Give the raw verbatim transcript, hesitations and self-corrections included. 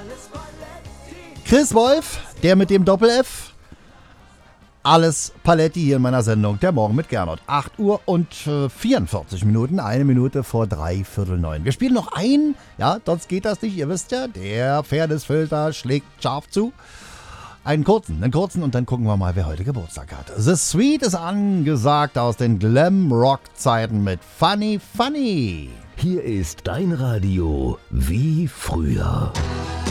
Chris Wolf, der mit dem Doppel-F. Alles Paletti hier in meiner Sendung. Der Morgen mit Gernot. acht Uhr und vierundvierzig Minuten. Eine Minute vor drei Viertel neun. Wir spielen noch ein. Ja, sonst geht das nicht. Ihr wisst ja, der Fairness-Filter schlägt scharf zu. Einen kurzen, einen kurzen und dann gucken wir mal, wer heute Geburtstag hat. The Sweet ist angesagt aus den Glam-Rock-Zeiten mit Funny Funny. Hier ist dein Radio wie früher.